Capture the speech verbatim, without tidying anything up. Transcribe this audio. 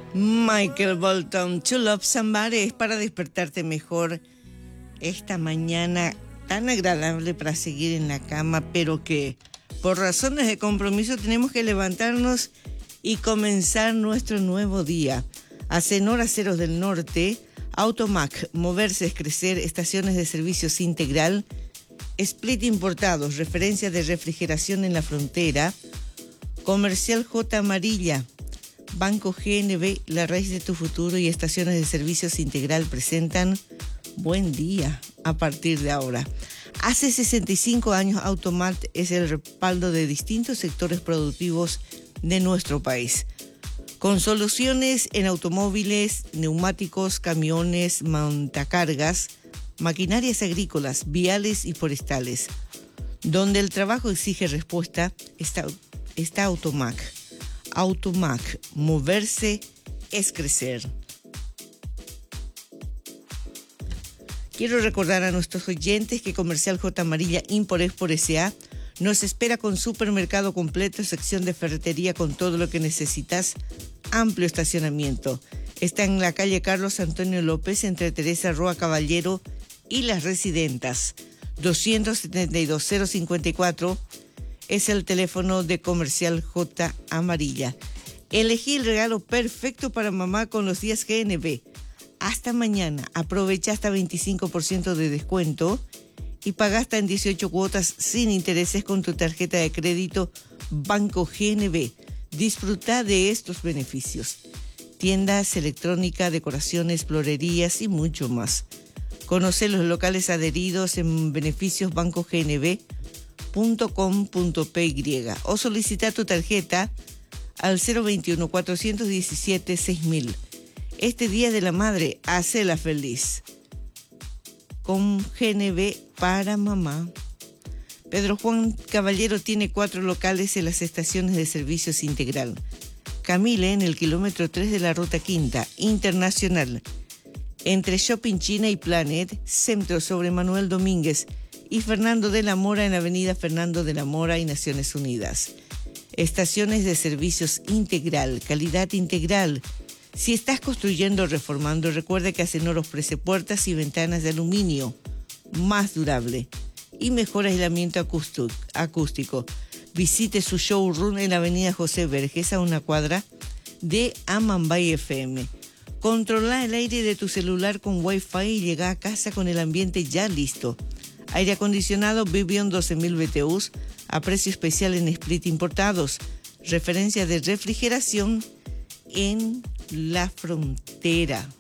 Michael Bolton, To Love Somebody, es para despertarte mejor esta mañana tan agradable para seguir en la cama, pero que por razones de compromiso tenemos que levantarnos y comenzar nuestro nuevo día. Acenor Aceros del Norte, Automac, Moverse es Crecer, Estaciones de Servicios Integral, Split Importados, referencia de refrigeración en la frontera, Comercial J Amarilla, Banco G N B, La Raíz de tu Futuro y Estaciones de Servicios Integral presentan Buen Día a partir de ahora. Hace sesenta y cinco años Automat es el respaldo de distintos sectores productivos de nuestro país, con soluciones en automóviles, neumáticos, camiones, montacargas, maquinarias agrícolas, viales y forestales. Donde el trabajo exige respuesta, está, está Automac. Automac, moverse es crecer. Quiero recordar a nuestros oyentes que Comercial J Amarilla Import-Export S A nos espera con supermercado completo, sección de ferretería con todo lo que necesitas, amplio estacionamiento. Está en la calle Carlos Antonio López, entre Teresa Roa Caballero y Las Residentas. doscientos setenta y dos cero cincuenta y cuatro es el teléfono de Comercial J Amarilla. Elegí el regalo perfecto para mamá con los días G N B. Hasta mañana, aprovecha hasta veinticinco por ciento de descuento y paga hasta en dieciocho cuotas sin intereses con tu tarjeta de crédito Banco G N B. Disfruta de estos beneficios. Tiendas, electrónica, decoraciones, florerías y mucho más. Conoce los locales adheridos en beneficios banco g n b punto com punto p y o solicita tu tarjeta al cero veintiuno, cuatrocientos diecisiete, seis mil. Este Día de la Madre, hacela feliz. Con G N B para mamá. Pedro Juan Caballero tiene cuatro locales en las estaciones de servicios integral. Camille en el kilómetro tres de la Ruta Quinta, Internacional. Entre Shopping China y Planet, Centro sobre Manuel Domínguez y Fernando de la Mora en Avenida Fernando de la Mora y Naciones Unidas. Estaciones de servicios integral, calidad integral. Si estás construyendo o reformando, recuerda que Acenor ofrece puertas y ventanas de aluminio más durable y mejor aislamiento acústico. Visite su showroom en la Avenida José Verges, a una cuadra de Amambay F M. Controla el aire de tu celular con Wi-Fi y llega a casa con el ambiente ya listo. Aire acondicionado Vivion doce mil B T Us a precio especial en Split Importados. Referencia de refrigeración en la frontera.